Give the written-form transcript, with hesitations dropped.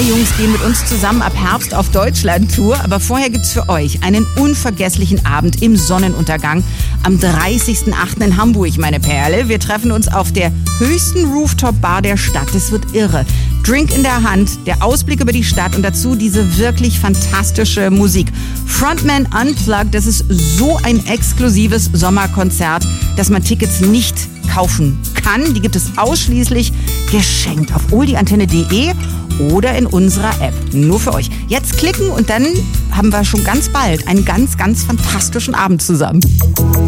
Jungs gehen mit uns zusammen ab Herbst auf Deutschland-Tour. Aber vorher gibt's für euch einen unvergesslichen Abend im Sonnenuntergang am 30.08. in Hamburg, meine Perle. Wir treffen uns auf der höchsten Rooftop-Bar der Stadt. Das wird irre. Drink in der Hand, der Ausblick über die Stadt und dazu diese wirklich fantastische Musik. Frontman Unplugged, das ist so ein exklusives Sommerkonzert, dass man Tickets nicht kaufen kann. Die gibt es ausschließlich geschenkt auf oldieantenne.de oder in unserer App. Nur für euch. Jetzt klicken und dann haben wir schon ganz bald einen ganz, ganz fantastischen Abend zusammen.